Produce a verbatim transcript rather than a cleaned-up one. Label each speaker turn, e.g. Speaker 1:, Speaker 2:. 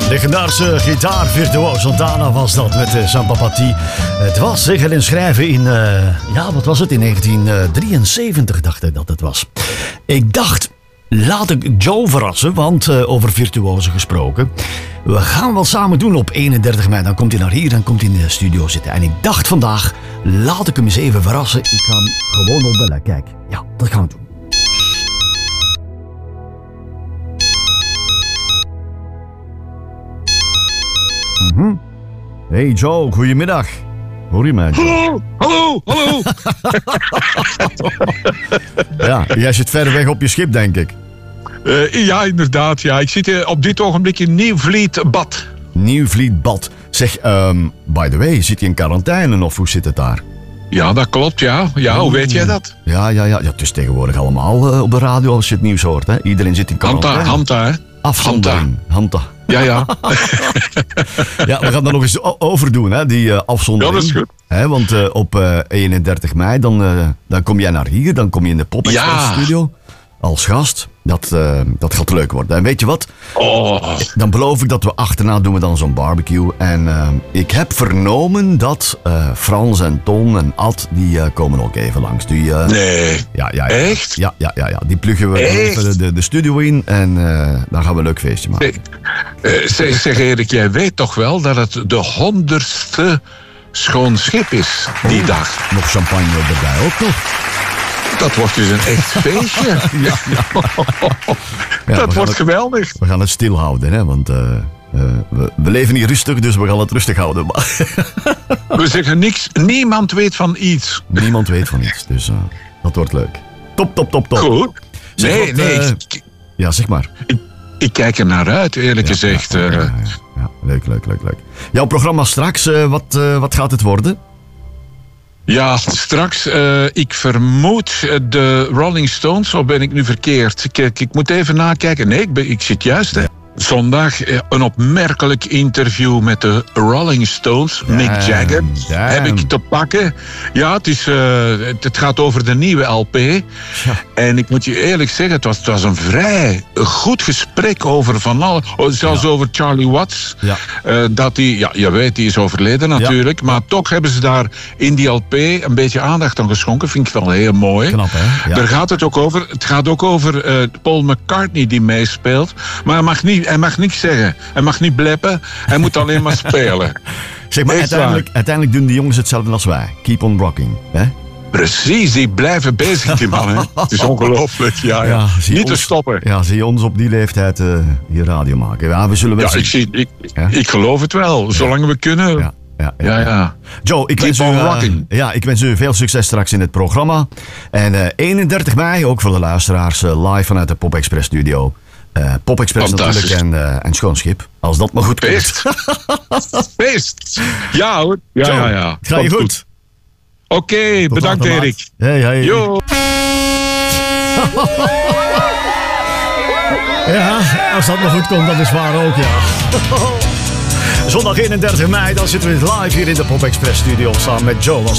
Speaker 1: Legendarische gitaarvirtuoos Santana was dat met uh, Samba Pati. Het was zeggen en schrijven in, uh, ja wat was het, in negentien drieënzeventig dacht ik dat het was. Ik dacht, laat ik Joe verrassen, want uh, over virtuozen gesproken. We gaan wel samen doen op eenendertig mei, dan komt hij naar hier, dan komt hij in de studio zitten. En ik dacht vandaag, laat ik hem eens even verrassen. Ik ga hem gewoon opbellen, kijk. Ja, dat gaan we doen. Mm-hmm. Hey Joe, goedemiddag. Hoor je mij?
Speaker 2: Hallo, hallo, hallo.
Speaker 1: Ja, jij zit ver weg op je schip, denk ik.
Speaker 2: Uh, ja, inderdaad. Ja. Ik zit uh, op dit ogenblik in Nieuwvlietbad.
Speaker 1: Nieuwvlietbad. Zeg, um, by the way, zit je in quarantaine of hoe zit het daar?
Speaker 2: Ja, dat klopt, ja. Ja, hoe weet jij dat?
Speaker 1: Ja, ja, ja. ja het is tegenwoordig allemaal uh, op de radio als je het nieuws hoort. Hè? Iedereen zit in quarantaine.
Speaker 2: Hanta, Hanta, hè?
Speaker 1: Afzondering. Hanta.
Speaker 2: Ja, ja.
Speaker 1: Ja, we gaan er nog eens over doen, hè, die uh, afzondering.
Speaker 2: Ja, dat is goed.
Speaker 1: Hè, want uh, op uh, eenendertig mei, dan, uh, dan kom jij naar hier, dan kom je in de Pop Express
Speaker 2: ja.
Speaker 1: studio als gast. Dat, uh, dat gaat leuk worden. En weet je wat?
Speaker 2: Oh.
Speaker 1: Dan beloof ik dat we achterna doen we dan zo'n barbecue. En uh, ik heb vernomen dat uh, Frans en Ton en Ad, die uh, komen ook even langs. Die, uh,
Speaker 2: nee.
Speaker 1: Ja, ja, ja.
Speaker 2: Echt?
Speaker 1: Ja, ja, ja, ja. Die pluggen we even de, de studio in en uh, dan gaan we een leuk feestje maken.
Speaker 2: Zeg, uh, zeg, zeg Erik, jij weet toch wel dat het de honderdste schoon schip is die
Speaker 1: oh,
Speaker 2: dag?
Speaker 1: Nog champagne erbij ook nog.
Speaker 2: Dat wordt dus een echt feestje. Ja, ja.
Speaker 1: Ja,
Speaker 2: dat wordt
Speaker 1: het,
Speaker 2: geweldig.
Speaker 1: We gaan het stilhouden, hè, want uh, uh, we, we leven niet rustig, dus we gaan het rustig houden.
Speaker 2: We zeggen niks, niemand weet van iets.
Speaker 1: Niemand weet van iets, dus uh, dat wordt leuk. Top, top, top, top.
Speaker 2: Goed.
Speaker 1: Zeg,
Speaker 2: nee,
Speaker 1: wat,
Speaker 2: nee.
Speaker 1: Uh,
Speaker 2: Ik,
Speaker 1: ja, zeg maar.
Speaker 2: Ik, ik kijk er naar uit, eerlijk
Speaker 1: ja,
Speaker 2: gezegd.
Speaker 1: Ja, ja, ja, ja. Ja, leuk, leuk, leuk, leuk. Jouw programma straks, uh, wat, uh, wat gaat het worden?
Speaker 2: Ja, straks, uh, ik vermoed de Rolling Stones, of ben ik nu verkeerd? Kijk, ik moet even nakijken. Nee, ik, ben, ik zit juist. Hè. Zondag een opmerkelijk interview met de Rolling Stones, damn, Mick Jagger, damn. heb ik te pakken. Ja, het, is, uh, het gaat over de nieuwe L P. Ja. En ik moet je eerlijk zeggen, het was, het was een vrij goed gesprek over van alles. Zelfs ja. over Charlie Watts. Ja. Uh, dat die, ja, je weet, die is overleden natuurlijk. Ja. Maar toch hebben ze daar in die L P een beetje aandacht aan geschonken. Vind ik wel heel mooi.
Speaker 1: Knap, hè? Ja.
Speaker 2: Daar gaat het ook over. Het gaat ook over uh, Paul McCartney die meespeelt. Maar hij mag niet... Hij mag niks zeggen. Hij mag niet bleppen. Hij moet alleen maar spelen.
Speaker 1: Zeg maar, uiteindelijk, uiteindelijk doen die jongens hetzelfde als wij. Keep on rocking. Hè?
Speaker 2: Precies, die blijven bezig, die mannen. Het is ongelooflijk. Ja, ja. Ja, niet
Speaker 1: ons,
Speaker 2: te stoppen.
Speaker 1: Ja, zie je ons op die leeftijd uh, hier radio maken. Ja, we zullen wel
Speaker 2: ja,
Speaker 1: zien.
Speaker 2: Ik, zie, ik, ja? ik geloof het wel. Zolang we kunnen.
Speaker 1: Ja. Ja, ja,
Speaker 2: ja, ja.
Speaker 1: Joe, ik wens, u, uh, ja, ik wens u veel succes straks in het programma. En uh, eenendertig mei, ook voor de luisteraars, uh, live vanuit de Pop Express studio. Uh, Pop Express natuurlijk en, uh, en Schoonschip. Als dat maar goed
Speaker 2: Feest. komt. Feest. Ja hoor. Ja,
Speaker 1: Joe,
Speaker 2: ja, ja.
Speaker 1: Ga je goed? goed.
Speaker 2: Oké, okay, bedankt later, Erik.
Speaker 1: Hey, hey.
Speaker 2: Yo.
Speaker 1: Ja, als dat maar goed komt, dat is waar ook, ja. Zondag eenendertig mei, dan zitten we live hier in de Pop Express studio samen met Joe.